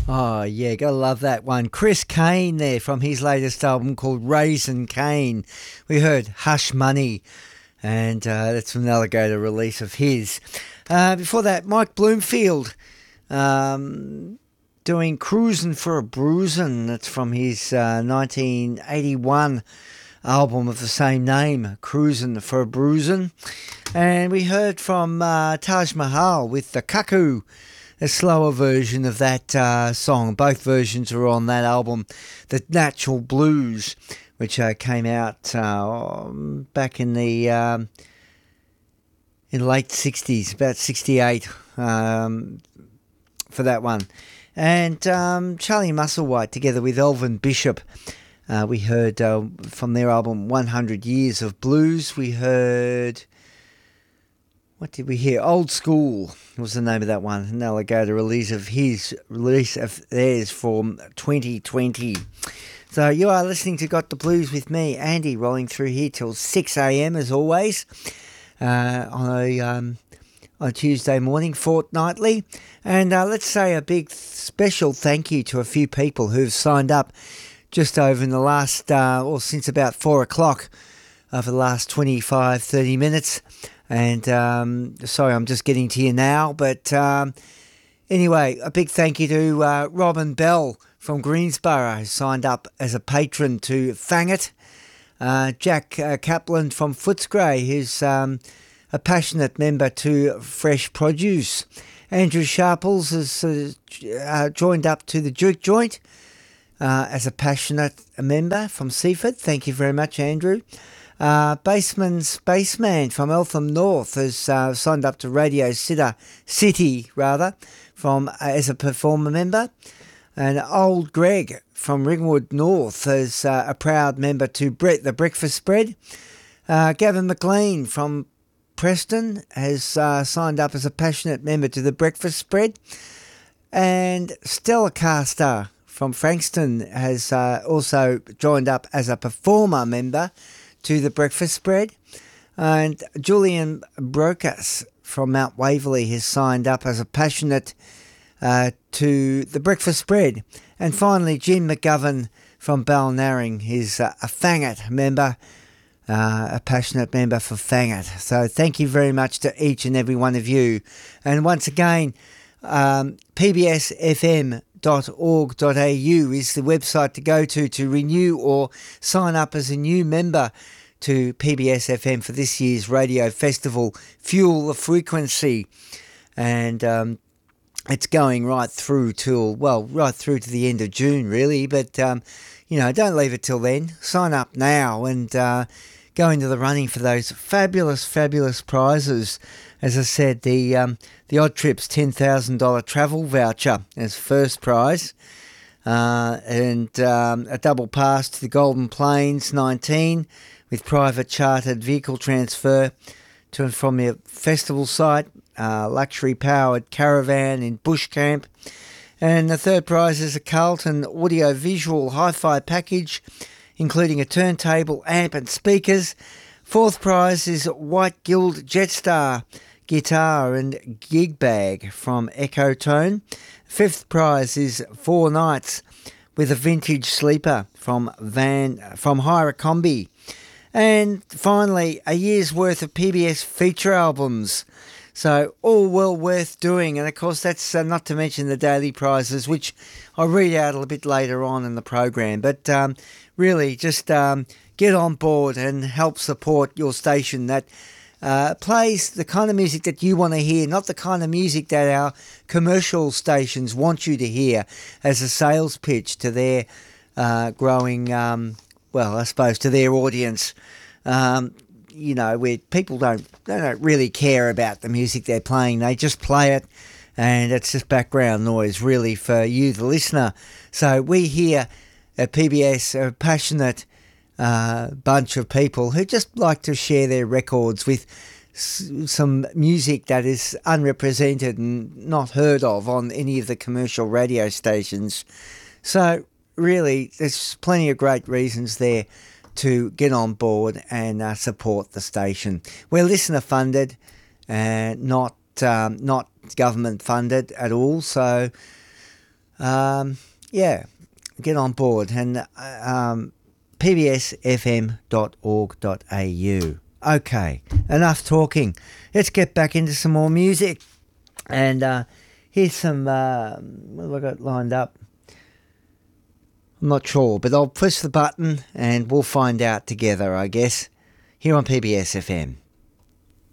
Oh, yeah, gotta love that one. Chris Kane there from his latest album called Raisin Cane. We heard Hush Money, and that's from the Alligator release of his. Before that, Mike Bloomfield doing Cruisin' for a Bruisin'. That's from his 1981 album of the same name, Cruisin' for a Bruisin'. And we heard from Taj Mahal with the Cuckoo, a slower version of that song. Both versions are on that album, The Natural Blues, which came out back in the in late 60s, about 68 for that one. And Charlie Musselwhite together with Elvin Bishop. We heard from their album 100 Years of Blues. We heard... What did we hear? Old School was the name of that one. An Alligator release of theirs from 2020. So you are listening to Got the Blues with me, Andy, rolling through here till 6 a.m. as always on a Tuesday morning, fortnightly. And let's say a big special thank you to a few people who've signed up just over in the last, or since about 4 o'clock, over the last 25, 30 minutes. And sorry, I'm just getting to you now. But anyway, a big thank you to Robin Bell from Greensborough, who signed up as a patron to Fangit. Jack Kaplan from Footscray, who's a passionate member to Fresh Produce. Andrew Sharples has joined up to the Duke Joint as a passionate member from Seaford. Thank you very much, Andrew. Baseman's Baseman from Eltham North has signed up to Radio City from as a performer member. And Old Greg from Ringwood North is a proud member to the Breakfast Spread. Gavin McLean from Preston has signed up as a passionate member to the Breakfast Spread. And Stella Caster from Frankston has also joined up as a performer member to the Breakfast Spread. And Julian Brokas from Mount Waverley has signed up as a passionate to the Breakfast Spread. And finally, Jim McGovern from Balnarring is a Fangit member, a passionate member for Fangit. So thank you very much to each and every one of you. And once again, pbsfm.org.au is the website to go to renew or sign up as a new member to PBS FM for this year's radio festival, Fuel the Frequency. And it's going right through to the end of June, really. But, don't leave it till then. Sign up now and go into the running for those fabulous, fabulous prizes. As I said, the Odd Trips $10,000 travel voucher as first prize, and a double pass to the Golden Plains 19 with private chartered vehicle transfer to and from your festival site, luxury powered caravan in Bush Camp. And the third prize is a Carlton audio-visual hi-fi package, including a turntable, amp and speakers. Fourth prize is White Guild Jetstar guitar and gig bag from Ecotone. Fifth prize is 4 nights with a vintage sleeper from Hiracombi. And finally, a year's worth of PBS feature albums. So all well worth doing. And of course, that's not to mention the daily prizes, which I'll read out a little bit later on in the program. But really, just get on board and help support your station that plays the kind of music that you want to hear, not the kind of music that our commercial stations want you to hear as a sales pitch to their growing, to their audience. Where people don't really care about the music they're playing. They just play it, and it's just background noise, really, for you, the listener. So we here at PBS are a passionate bunch of people who just like to share their records with some music that is unrepresented and not heard of on any of the commercial radio stations. So really, there's plenty of great reasons there to get on board and support the station. We're listener funded and not government funded at all. So Yeah, get on board and pbsfm.org.au. Okay, enough talking. Let's get back into some more music. And here's some, what have I got lined up? I'm not sure, but I'll press the button and we'll find out together, I guess, here on PBS FM.